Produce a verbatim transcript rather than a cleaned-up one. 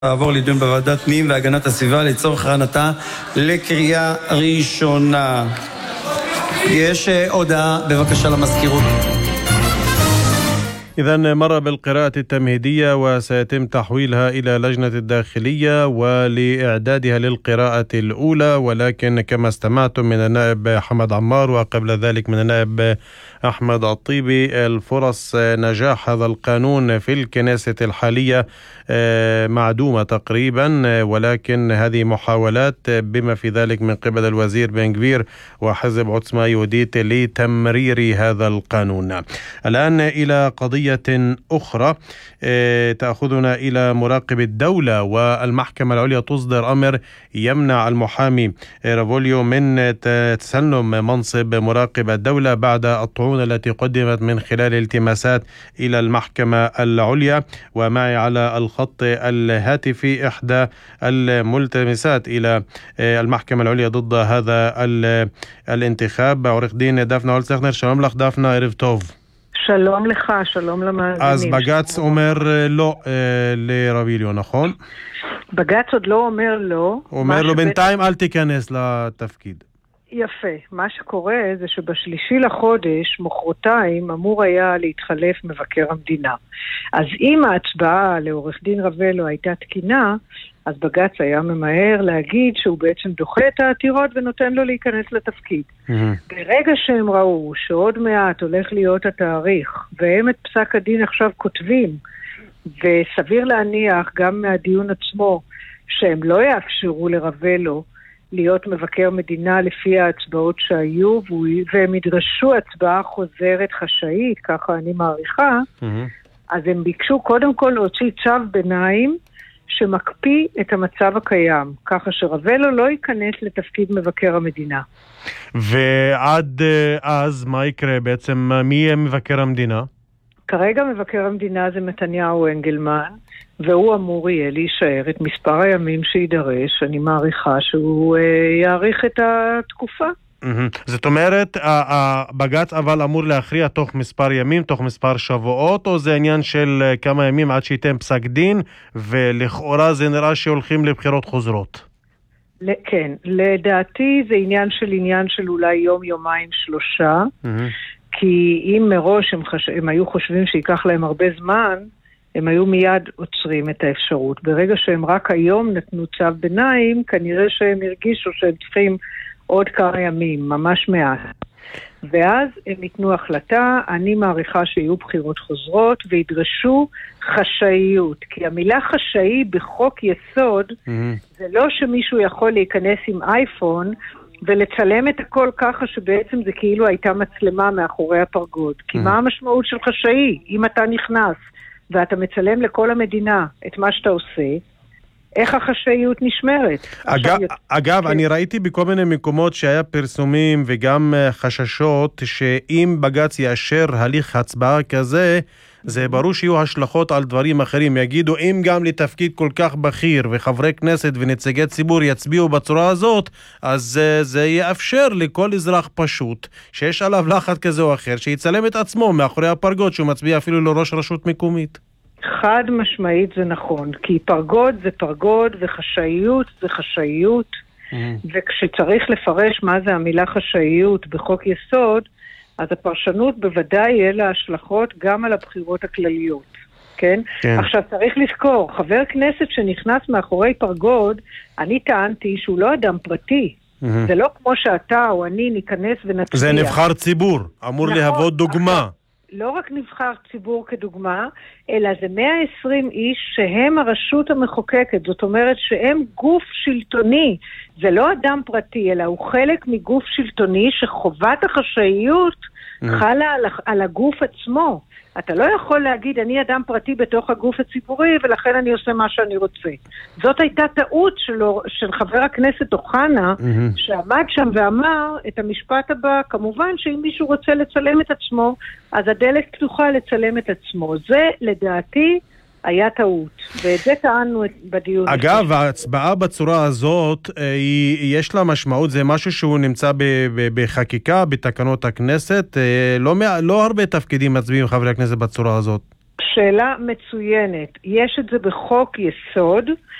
לעבור לדיון בוועדת פנים והגנת הסביבה לצורך הכנתה לקריאה ראשונה. יש הודעה בבקשה למזכירות. إذن مر بالقراءة التمهيدية وسيتم تحويلها إلى لجنة الداخلية ولإعدادها للقراءة الأولى، ولكن كما استمعتم من النائب حمد عمار وقبل ذلك من النائب أحمد الطيبي، الفرص نجاح هذا القانون في الكنيسة الحالية معدومة تقريبا، ولكن هذه محاولات بما في ذلك من قبل الوزير بن غفير وحزب عوتسما يهوديت لتمرير هذا القانون. الآن إلى قضية أخرى تأخذنا إلى مراقب الدولة، والمحكمة العليا تصدر أمر يمنع المحامي رافوليو من تسلم منصب مراقب الدولة بعد الطعون التي قدمت من خلال التماسات إلى المحكمة العليا. ومعي على الخط الهاتفي إحدى الملتمسات إلى المحكمة العليا ضد هذا الانتخاب، عורך דין דפנה הולצכנר. שלום לך דפנה, ערב טוב. שלום לך, שלום למאזינים. אז בג"ץ אומר לא לרביליו, נכון? בג"ץ עוד לא אומר לא. אומר לו בינתיים אל תיכנס לתפקיד. יפה. מה שקורה זה שבשלישי לחודש, מחרתיים, אמור היה להתחלף מבקר המדינה. אז אם ההצבעה לעורך דין רבלו הייתה תקינה, אז בג"ץ היה ממהר להגיד שהוא בעצם דוחה את העתירות ונותן לו להיכנס לתפקיד. Mm-hmm. ברגע שהם ראו שעוד מעט הולך להיות התאריך, והם את פסק הדין עכשיו כותבים, וסביר להניח גם מהדיון עצמו, שהם לא יאפשרו לרבלו להיות מבקר מדינה לפי ההצבעות שהיו, והם ידרשו הצבעה חוזרת חשאית, ככה אני מעריכה, mm-hmm. אז הם ביקשו קודם כל להוציא צו ביניים, שמקפיא את המצב הקיים, ככה שרבלו לא ייכנס לתפקיד מבקר המדינה. ועד אז מה יקרה בעצם? מי יהיה מבקר המדינה? כרגע מבקר המדינה זה נתניהו אנגלמן, והוא אמור יהיה להישאר את מספר הימים שידרש. אני מעריכה שהוא יאריך את התקופה. זאת אומרת, הבג"ץ אבל אמור להכריע תוך מספר ימים, תוך מספר שבועות, או זה עניין של כמה ימים עד שייתן פסק דין, ולכאורה זה נראה שהולכים לבחירות חוזרות? כן, לדעתי זה עניין של עניין של אולי יום, יומיים, שלושה, כי אם מראש הם, חש... הם היו חושבים שיקח להם הרבה זמן, הם היו מיד עוצרים את האפשרות. ברגע שהם רק היום נתנו צו ביניים, כנראה שהם הרגישו שהם צריכים עוד כמה ימים, ממש מעט. ואז הם ייתנו החלטה. אני מעריכה שיהיו בחירות חוזרות וידרשו חשאיות, כי המילה חשאי בחוק יסוד mm-hmm. זה לא שמישהו יכול להיכנס עם אייפון ולצלם את הכל ככה שבעצם זה כאילו הייתה מצלמה מאחורי הפרגוד. כי mm-hmm. מה המשמעות של חשאי? אם אתה נכנס ואתה מצלם לכל המדינה את מה שאתה עושה, איך החשאיות נשמרת? אגב, אגב אני ראיתי בכל מיני מקומות שהיה פרסומים וגם חששות שאם בג"ץ יאשר הליך הצבעה כזה, זה ברור שיהיו השלכות על דברים אחרים. יגידו, אם גם לתפקיד כל כך בכיר וחברי כנסת ונציגי ציבור יצביעו בצורה הזאת, אז זה יאפשר לכל אזרח פשוט שיש עליו לחץ כזה או אחר שיצלם את עצמו מאחורי הפרגוד שהוא מצביע אפילו לראש רשות מקומית. חד משמעית זה נכון, כי פרגוד זה פרגוד וחשאיות זה חשאיות, mm-hmm. וכשצריך לפרש מה זה המילה חשאיות בחוק יסוד, אז הפרשנות בוודאי יהיה לה השלכות גם על הבחירות הכלליות, כן? כן. עכשיו צריך לזכור, חבר כנסת שנכנס מאחורי פרגוד, אני טענתי שהוא לא אדם פרטי, mm-hmm. זה לא כמו שאתה או אני ניכנס ונצביע. זה נבחר ציבור, אמור נכון, להוות דוגמה. לא רק נבחר ציבור כדוגמה, אלא זה מאה ועשרים איש שהם הרשות המחוקקת, זאת אומרת שהם גוף שלטוני, זה לא אדם פרטי, אלא הוא חלק מגוף שלטוני שחובת החשאיות חלה על, על הגוף עצמו. אתה לא יכול להגיד, אני אדם פרטי בתוך הגוף הציבורי, ולכן אני עושה מה שאני רוצה. זאת הייתה טעות שלו, של חבר הכנסת אוחנה, mm-hmm. שעמד שם ואמר את המשפט הבא, כמובן שאם מישהו רוצה לצלם את עצמו, אז הדלת פתוחה לצלם את עצמו. זה לדעתי היה טעות, ואת זה טענו בדיון. אגב, ההצבעה בצורה הזאת, יש לה משמעות, זה משהו שהוא נמצא בחקיקה, בתקנות הכנסת, לא, לא הרבה תפקידים מצביעים חברי הכנסת בצורה הזאת. שאלה מצוינת. יש את זה בחוק יסוד,